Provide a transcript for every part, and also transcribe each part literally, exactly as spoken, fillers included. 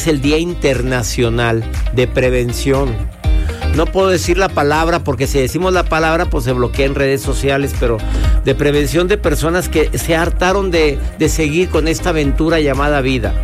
es el Día Internacional de Prevención. No puedo decir la palabra porque si decimos la palabra pues se bloquea en redes sociales, pero de prevención de personas que se hartaron de, de seguir con esta aventura llamada vida.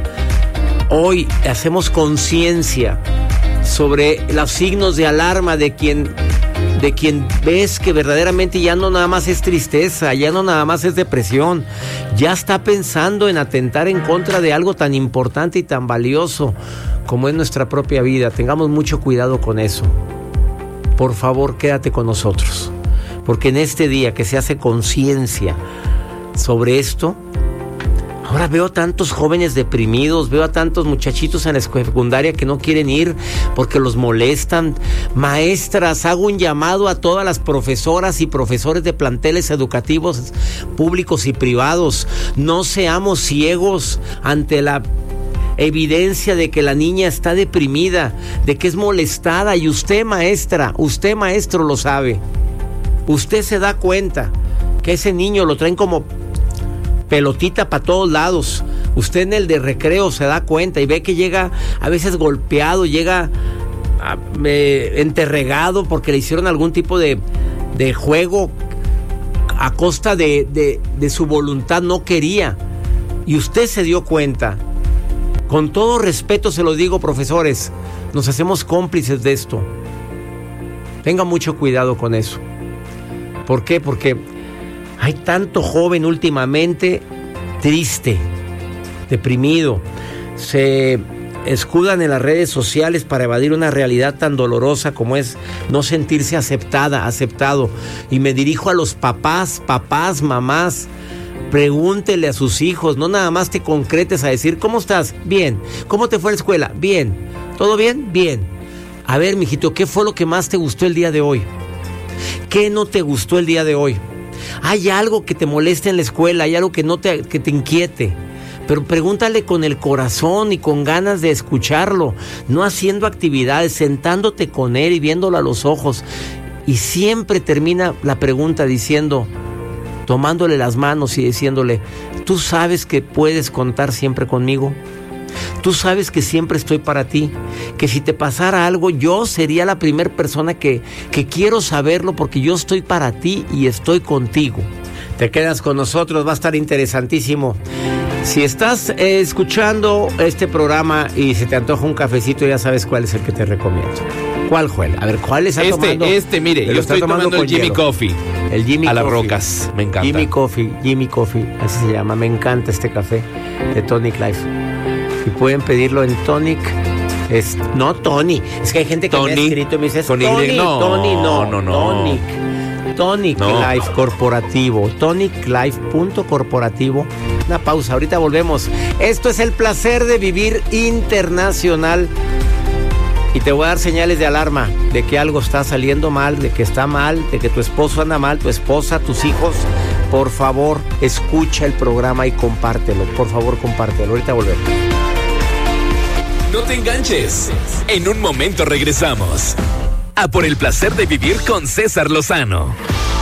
Hoy hacemos conciencia sobre los signos de alarma de quien, de quien ves que verdaderamente ya no nada más es tristeza, ya no nada más es depresión, ya está pensando en atentar en contra de algo tan importante y tan valioso como es nuestra propia vida. Tengamos mucho cuidado con eso. Por favor, quédate con nosotros, porque en este día que se hace conciencia sobre esto, ahora veo tantos jóvenes deprimidos, veo a tantos muchachitos en la secundaria que no quieren ir porque los molestan. Maestras, hago un llamado a todas las profesoras y profesores de planteles educativos públicos y privados. No seamos ciegos ante la evidencia de que la niña está deprimida, de que es molestada, y usted, maestra, usted, maestro, lo sabe. Usted se da cuenta que ese niño lo traen como pelotita para todos lados. Usted en el de recreo se da cuenta y ve que llega a veces golpeado, llega a, eh, enterregado porque le hicieron algún tipo de, de juego a costa de, de, de su voluntad, no quería. Y usted se dio cuenta. Con todo respeto se lo digo, profesores, nos hacemos cómplices de esto. Tenga mucho cuidado con eso. ¿Por qué? Porque hay tanto joven últimamente triste, deprimido. Se escudan en las redes sociales para evadir una realidad tan dolorosa como es no sentirse aceptada, aceptado. Y me dirijo a los papás, papás, mamás. Pregúntele a sus hijos, no nada más te concretes a decir, ¿cómo estás? Bien. ¿Cómo te fue a la escuela? Bien. ¿Todo bien? Bien. A ver, mijito, ¿qué fue lo que más te gustó el día de hoy? ¿Qué no te gustó el día de hoy? ¿Hay algo que te moleste en la escuela? ¿Hay algo que no te, que te inquiete? Pero pregúntale con el corazón y con ganas de escucharlo, no haciendo actividades, sentándote con él y viéndolo a los ojos. Y siempre termina la pregunta diciendo, tomándole las manos y diciéndole, ¿tú sabes que puedes contar siempre conmigo? Tú sabes que siempre estoy para ti, que si te pasara algo, yo sería la primera persona que, que quiero saberlo porque yo estoy para ti y estoy contigo. Te quedas con nosotros, va a estar interesantísimo. Si estás eh, escuchando este programa y se te antoja un cafecito, ya sabes cuál es el que te recomiendo. ¿Cuál, Joel? A ver, ¿cuál está este, tomando? Este, mire, yo estoy tomando, tomando el Jimmy hielo. Coffee. El Jimmy a Coffee. las rocas, me encanta. Jimmy Coffee, Jimmy Coffee, así se llama. Me encanta este café de Tonic Life. Y pueden pedirlo en Tonic. Es, no Tony, es que hay gente que Tony, me ha escrito y me dice Tony, Tony, no, Tony, no, no, no. Tonic. Tonic no. Life Corporativo, tonic life punto corporativo. Una pausa, ahorita volvemos. Esto es el placer de vivir internacional. Y te voy a dar señales de alarma de que algo está saliendo mal, de que está mal, de que tu esposo anda mal, tu esposa, tus hijos. Por favor, escucha el programa y compártelo. Por favor, compártelo. Ahorita volvemos. No te enganches. En un momento regresamos. A por el placer de vivir con César Lozano.